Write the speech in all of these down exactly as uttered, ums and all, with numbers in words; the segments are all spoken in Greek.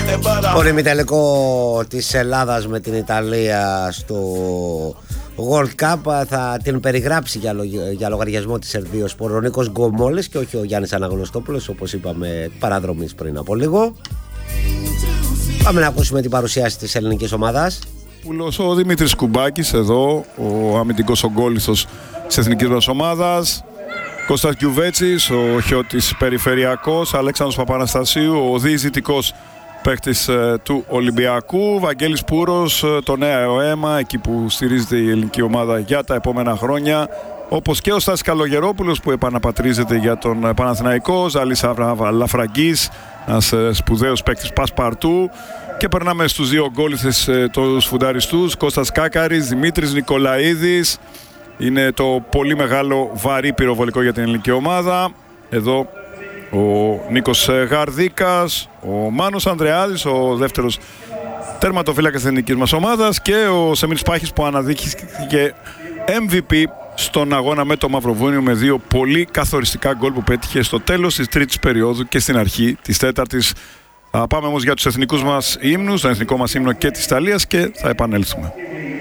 Ο ημιτελικό της Ελλάδας με την Ιταλία στο World Cup θα την περιγράψει για, λογ... για λογαριασμό της Σερβίος ο Νίκος Γκομόλης και όχι ο Γιάννης Αναγνωστόπουλος, όπως είπαμε παραδρομής πριν από λίγο. Πάμε να ακούσουμε την παρουσίαση της ελληνικής ομάδας. Ο Δημήτρης Κουμπάκης εδώ, ο αμυντικός ογκόληθος της εθνικής μας ομάδας. Κώστας Κιουβέτσης, ο Χιώτης Περιφερειακός, Αλέξανδρος Παπαναστασίου, ο διεισδυτικός παίκτης ε, του Ολυμπιακού, Βαγγέλης Πούρος, ε, το νέο αίμα, εκεί που στηρίζεται η ελληνική ομάδα για τα επόμενα χρόνια, όπως και ο Στάσης Καλογερόπουλος που επαναπατρίζεται για τον Παναθηναϊκό, Ζαλής Λαφραγκής, ένας ε, σπουδαίος παίκτης πασπαρτού. Και περνάμε στους δύο γκόληθες ε, τους φουνταριστούς, Κώστας Κάκαρης, Δημήτρης Νικολαίδης. Είναι το πολύ μεγάλο βαρύ πυροβολικό για την ελληνική ομάδα. Εδώ ο Νίκος Γαρδίκας, ο Μάνος Ανδρεάδης, ο δεύτερος τερματοφύλακας της ελληνικής μας ομάδας, και ο Σεμίρης Πάχης που αναδείχθηκε εμ βι πι στον αγώνα με το Μαυροβούνιο με δύο πολύ καθοριστικά γκολ που πέτυχε στο τέλος της τρίτης περίοδου και στην αρχή της τέταρτης. Θα πάμε όμως για τους εθνικούς μας ύμνους, τον εθνικό μας ύμνο και της Ιταλίας, και θα επανέλθουμε.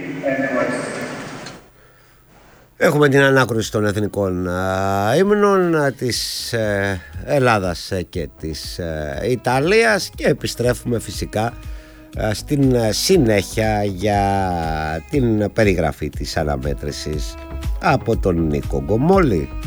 Έχουμε την ανάκρουση των εθνικών α, ύμνων α, της ε, Ελλάδας ε, και της ε, Ιταλίας και επιστρέφουμε φυσικά α, στην α, συνέχεια για την περιγραφή της αναμέτρησης από τον Νίκο Γκομόλη.